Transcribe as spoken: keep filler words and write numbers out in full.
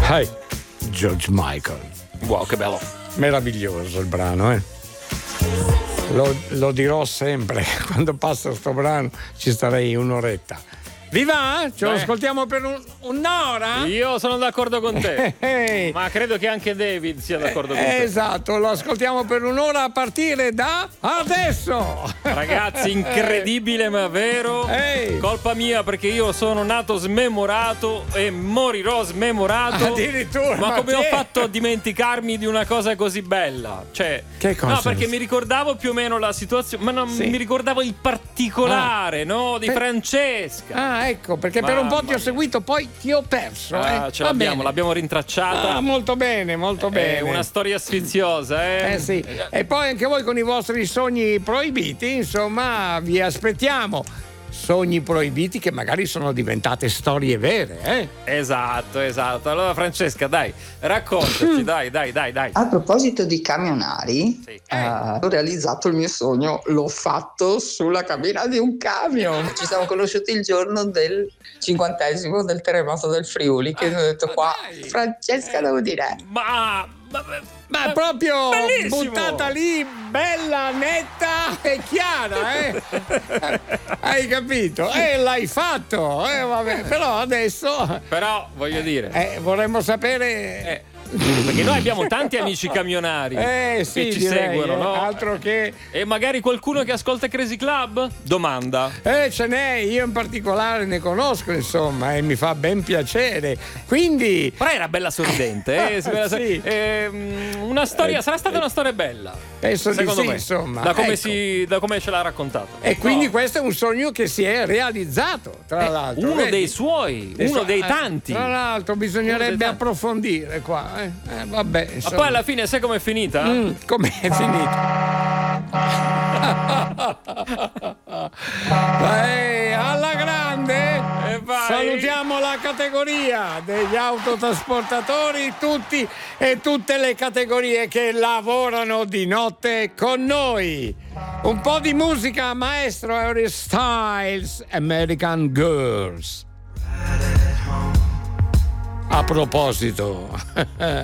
Hey, George Michael. Wow, che bello. Meraviglioso il brano, eh. Lo, lo dirò sempre, quando passa sto brano ci starei un'oretta. Viva? Ce lo Beh. ascoltiamo per un, un'ora? Io sono d'accordo con te, Ehi. ma credo che anche David sia d'accordo con te. Esatto, lo ascoltiamo per un'ora a partire da adesso. Ragazzi, incredibile ma vero. Ehi. Colpa mia perché io sono nato smemorato e morirò smemorato. Addirittura, Ma ma come chi ho è? fatto a dimenticarmi di una cosa così bella? Cioè, Che cosa? no, perché mi ricordavo più o meno la situazione, ma non Sì. mi ricordavo il particolare, no, di Per- Francesca. Ah, ecco, perché per un po' ti ho Mamma seguito, poi ti ho perso. Ah, eh. ce Va l'abbiamo, bene. l'abbiamo rintracciata. Ah, molto bene, molto bene. È una storia sfiziosa, eh? Eh sì, e poi anche voi con i vostri sogni proibiti, insomma, vi aspettiamo. Sogni proibiti che magari sono diventate storie vere, eh? Esatto, esatto. Allora Francesca, dai, raccontaci, dai, dai, dai, dai. A proposito di camionari, Sì. eh, ho realizzato il mio sogno, l'ho fatto sulla cabina di un camion. Ci siamo conosciuti il giorno del cinquantesimo del terremoto del Friuli, che mi ho detto qua, dai. Francesca, devo dire, Ma, ma, Ma proprio bellissimo! buttata lì, bella, netta e chiara, eh? Hai capito? E l'hai fatto, eh, vabbè. Però adesso Però voglio dire, eh, vorremmo sapere. eh, perché noi abbiamo tanti amici camionari Eh sì, che ci direi, seguono, eh, no? altro che. E magari qualcuno che ascolta Crazy Club? Domanda. Eh, ce n'è, io in particolare ne conosco, insomma, e mi fa ben piacere. Quindi. Però era bella sorridente, eh? Sì. Ehm, una storia, Eh, sarà stata una storia bella. Penso di Secondo sì, me, insomma. Da come, Ecco. si, da come ce l'ha raccontato. E quindi No, questo è un sogno che si è realizzato, tra è l'altro. uno vedi? dei suoi, E uno so- dei eh, tanti. Tra l'altro Uno bisognerebbe dei tanti. approfondire qua. Eh, Eh, vabbè, Ma insomma. poi alla fine sai com'è finita? Mm, com'è finita? Eh, alla grande. E vai. Salutiamo la categoria degli autotrasportatori, tutti e tutte le categorie che lavorano di notte con noi. Un po' di musica, maestro Harry Styles, American Girls. A proposito,